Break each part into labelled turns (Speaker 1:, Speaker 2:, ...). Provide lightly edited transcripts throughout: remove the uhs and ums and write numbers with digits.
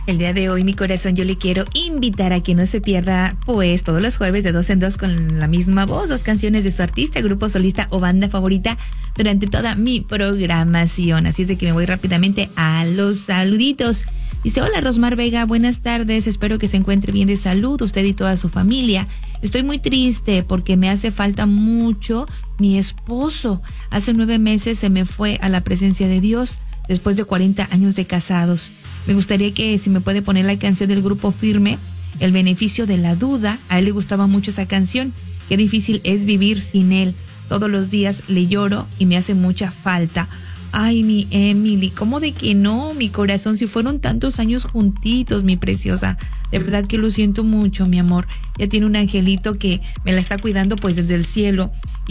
Speaker 1: El día de hoy, mi corazón, yo le quiero invitar a que no se pierda, pues, todos los jueves de 2 en 2 con la misma voz, 2 canciones de su artista, grupo solista o banda favorita durante toda mi programación. Así es de que me voy rápidamente a los saluditos. Dice, hola Rosmar Vega, buenas tardes, espero que se encuentre bien de salud, usted y toda su familia. Estoy muy triste porque me hace falta mucho mi esposo. Hace 9 meses se me fue a la presencia de Dios después de 40 años de casados. Me gustaría que si me puede poner la canción del grupo Firme, El beneficio de la duda. A él le gustaba mucho esa canción. Qué difícil es vivir sin él. Todos los días le lloro y me hace mucha falta. Ay, mi Emily, ¿cómo de que no? Mi corazón, si fueron tantos años juntitos, mi preciosa. De verdad que lo siento mucho, mi amor. Ya tiene un angelito que me la está cuidando pues desde el cielo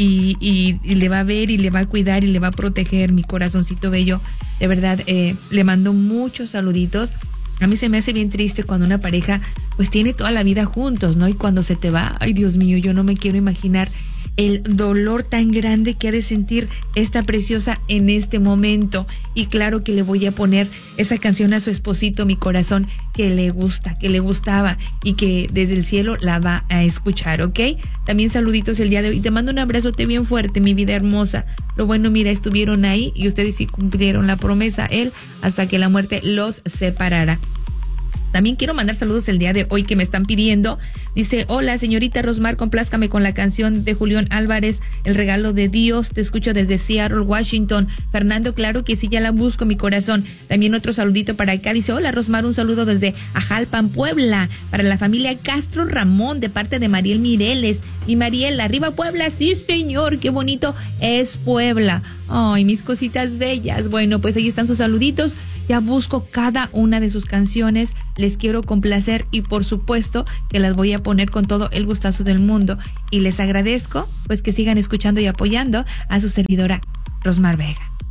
Speaker 1: y le va a ver y le va a cuidar y le va a proteger, mi corazoncito bello. De verdad, le mando muchos saluditos. A mí se me hace bien triste cuando una pareja pues tiene toda la vida juntos, ¿no? Y cuando se te va, ay Dios mío, yo no me quiero imaginar el dolor tan grande que ha de sentir esta preciosa en este momento. Y claro que le voy a poner esa canción a su esposito, mi corazón, que le gusta, que le gustaba y que desde el cielo la va a escuchar, ¿ok? También saluditos el día de hoy. Te mando un abrazote bien fuerte, mi vida hermosa. Lo bueno, mira, estuvieron ahí y ustedes sí cumplieron la promesa, él, hasta que la muerte los separara. También quiero mandar saludos el día de hoy que me están pidiendo. Dice, hola señorita Rosmar, complázcame con la canción de Julián Álvarez, El regalo de Dios. Te escucho desde Seattle, Washington. Fernando, claro que sí, ya la busco, mi corazón. También otro saludito para acá. Dice, hola Rosmar, un saludo desde Ajalpan, Puebla, para la familia Castro Ramón, de parte de Mariel Mireles. Y Mariel, arriba Puebla, sí señor, qué bonito es Puebla. Ay, mis cositas bellas. Bueno, pues ahí están sus saluditos. Ya busco cada una de sus canciones, les quiero complacer y por supuesto que las voy a poner con todo el gustazo del mundo. Y les agradezco pues que sigan escuchando y apoyando a su servidora Rosmar Vega.